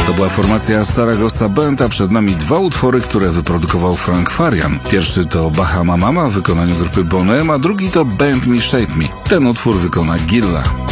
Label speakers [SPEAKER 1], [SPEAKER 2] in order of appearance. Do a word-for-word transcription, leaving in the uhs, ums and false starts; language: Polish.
[SPEAKER 1] To była formacja Saragossa Band, a przed nami dwa utwory, które wyprodukował Frank Farian. Pierwszy to Bahama Mama w wykonaniu grupy Boney M, a drugi to Bend Me Shape Me. Ten utwór wykona Gilla.